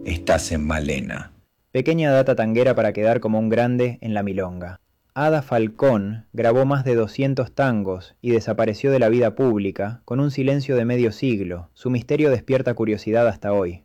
estás en Malena. Pequeña data tanguera para quedar como un grande en la milonga. Ada Falcón grabó más de 200 tangos y desapareció de la vida pública con un silencio de medio siglo. Su misterio despierta curiosidad hasta hoy.